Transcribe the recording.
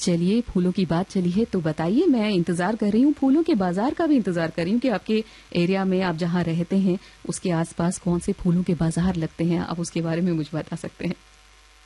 चलिए, फूलों की बात चली है तो बताइए, मैं इंतजार कर रही हूँ, फूलों के बाजार का भी इंतजार कर रही हूँ कि आपके एरिया में, आप जहाँ रहते हैं उसके आसपास कौन से फूलों के बाजार लगते हैं, आप उसके बारे में मुझे बता सकते हैं।